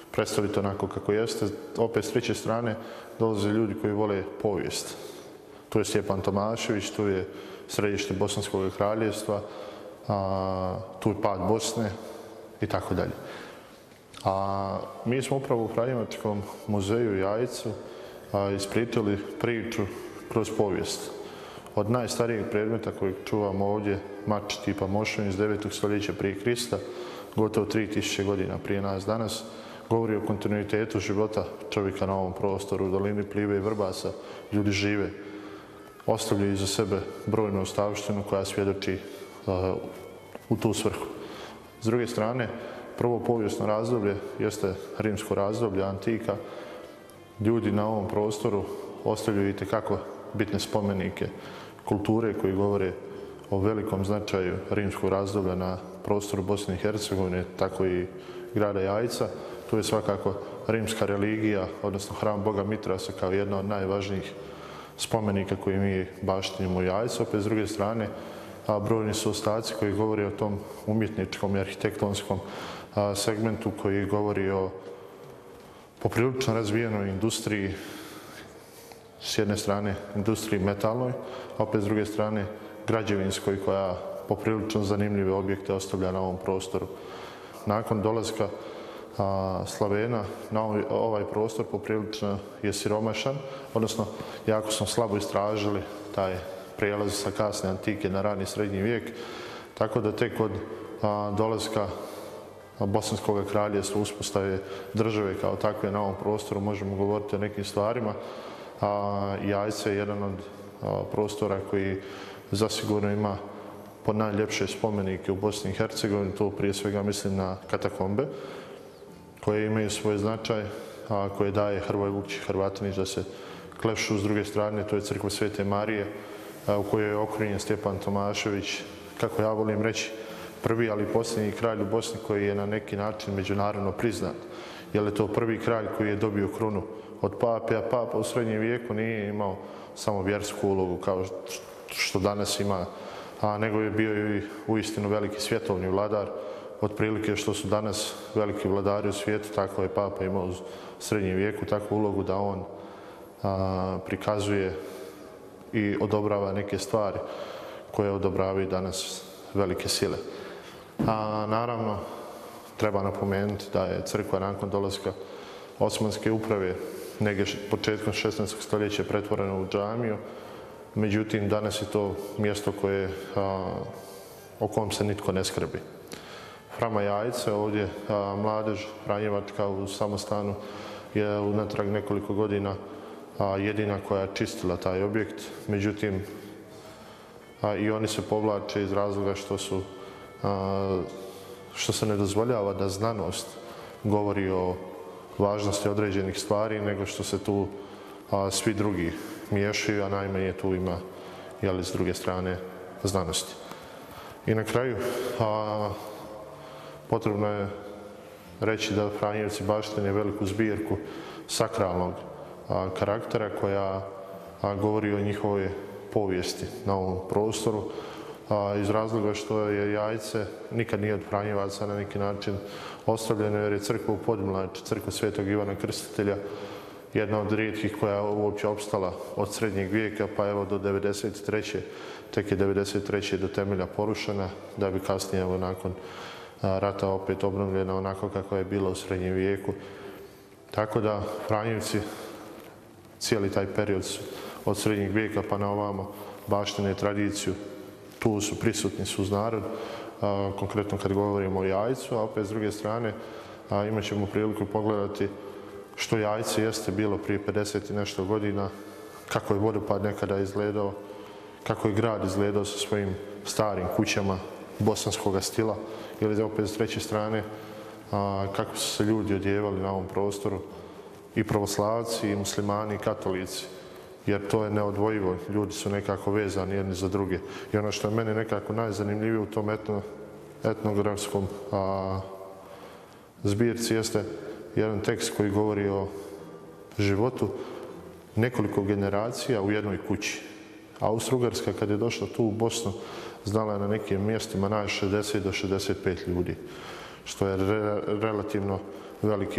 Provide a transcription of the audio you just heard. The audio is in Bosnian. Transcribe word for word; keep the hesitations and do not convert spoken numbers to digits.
predstaviti onako kako jeste. Opet s treće strane dolaze ljudi koji vole povijest. Tu je Stjepan Tomašević, tu je središte Bosanskog kraljevstva, a, tu je pad Bosne i tako dalje. A mi smo upravo u Franjevačkom muzeju Jajcu a, ispričali priču kroz povijest. Od najstarijeg predmeta kojeg čuvamo ovdje, mač tipa mošon iz devetog stoljeća prije Krista, gotovo tri tisuće godina prije nas danas, govori o kontinuitetu života čovjeka na ovom prostoru, u dolini Plive i Vrbasa. Ljudi žive, ostavljaju iza sebe brojnu ostavštinu koja svjedoči uh, u tu svrhu. S druge strane, prvo povijesno razdoblje jeste rimsko razdoblje, antika. Ljudi na ovom prostoru ostavljaju itekako bitne spomenike kulture koji govore o velikom značaju rimskog razdoblja na prostoru Bosne i Hercegovine, tako i grada Jajca. Tu je svakako rimska religija, odnosno hram Boga Mitrasa kao jedna od najvažnijih spomenika koji mi baštinimo u Jajcu. Opet s druge strane, a brojni su ostaci koji govori o tom umjetničkom i arhitektonskom a, segmentu koji govori o poprilično razvijenoj industriji, s jedne strane industriji metalnoj, a opet s druge strane građevinskoj koja poprilično zanimljive objekte ostavlja na ovom prostoru. Nakon dolaska a, Slavena na ovaj, ovaj prostor poprilično je siromašan, odnosno jako smo slabo istražili taj prijelaz sa kasne antike na rani srednji vijek, tako da tek od a, dolaska Bosanskog kraljevstva, uspostave države kao takve na ovom prostoru možemo govoriti o nekim stvarima. A, Jajce je jedan od a, prostora koji zasigurno ima po najljepše spomenike u Bosni i Hercegovini, to prije svega mislim na katakombe, koje imaju svoj značaj, a, koje daje Hrvoje Vukčić Hrvatinić da se klepšu. S druge strane, to je crkva Svete Marije, a, u kojoj je okrunjen Stjepan Tomašević, kako ja volim reći, prvi, ali posljednji kralj u Bosni koji je na neki način međunarodno priznat. Jer je to prvi kralj koji je dobio krunu od pape, a papa u srednjem vijeku nije imao samo vjersku ulogu kao što danas ima, a nego je bio i uistinu veliki svjetovni vladar. Otprilike što su danas veliki vladari u svijetu, tako je papa imao u srednjem vijeku takvu ulogu da on a, prikazuje i odobrava neke stvari koje odobravaju danas velike sile. A naravno, treba napomenuti da je crkva nakon dolaska Osmanske uprave negdje početkom šesnaestog stoljeća pretvorena u džamiju, međutim danas je to mjesto koje, a, o kom se nitko ne skrbi. Frama Jajce, ovdje a, mladež Franjevačka u samostanu je unatrag nekoliko godina a, jedina koja je čistila taj objekt, međutim a, i oni se povlače iz razloga što su a, što se ne dozvoljava da znanost govori o važnosti određenih stvari, nego što se tu a, svi drugi miješaju, a najmanje tu ima, jeli, s druge strane, znanosti. I na kraju, a, potrebno je reći da Franjevci baštine veliku zbirku sakralnog a, karaktera koja a, govori o njihovoj povijesti na ovom prostoru, a, iz razloga što je Jajce nikad nije od Franjevaca na neki način ostavljeno, jer je crkva u Podmlači, crkva Svetog Ivana Krstitelja, jedna od rijetkih koja je uopće opstala od srednjeg vijeka, pa evo do devedeset treće tek je devedeset treće do temelja porušena, da bi kasnije evo, nakon rata opet obnovljena onako kako je bila u srednjem vijeku. Tako da Franjevci cijeli taj period su od srednjeg vijeka pa na ovamo baštine tradiciju, tu su prisutni su uz narod, a, konkretno kad govorimo o Jajcu, a opet s druge strane a, imat ćemo priliku pogledati što Jajce jeste bilo prije pedeset i nešto godina, kako je vodopad nekada izgledao, kako je grad izgledao sa svojim starim kućama bosanskog stila, ili opet s treće strane a, kako su se ljudi odjevali na ovom prostoru, i pravoslavci, i muslimani, i katolici, jer to je neodvojivo, ljudi su nekako vezani jedni za druge. I ono što je meni nekako najzanimljivije u tom etno, etnografskom a, zbirci jeste jedan tekst koji govori o životu nekoliko generacija u jednoj kući. Austro-Ugarska kad je došla tu u Bosnu znala je na nekim mjestima naći šezdeset do šezdeset pet ljudi, što je re, relativno veliki